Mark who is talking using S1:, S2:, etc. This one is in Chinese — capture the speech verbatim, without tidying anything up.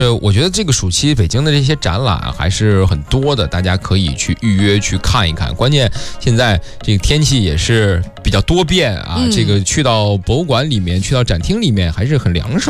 S1: 呃，我觉得这个暑期北京的这些展览还是很多的，大家可以去预约去看一看。关键现在这个天气也是比较多变啊，嗯、这个去到博物馆里面，去到展厅里面还是很凉爽。